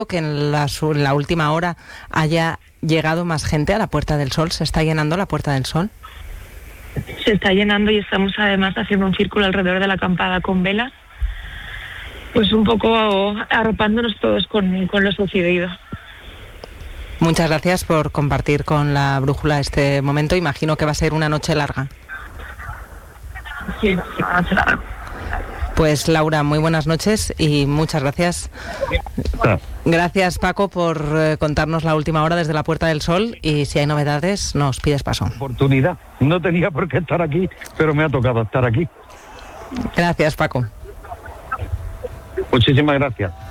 que en la última hora haya llegado más gente a la Puerta del Sol? ¿Se está llenando la Puerta del Sol? Se está llenando y estamos además haciendo un círculo alrededor de la acampada con velas, pues un poco arropándonos todos con lo sucedido. Muchas gracias por compartir con la brújula este momento. Imagino que va a ser una noche larga. Sí, una noche larga. Pues Laura, muy buenas noches y muchas gracias. Gracias, Paco, por contarnos la última hora desde la Puerta del Sol, y si hay novedades nos pides paso. Oportunidad. No tenía por qué estar aquí, pero me ha tocado estar aquí. Gracias, Paco. Muchísimas gracias.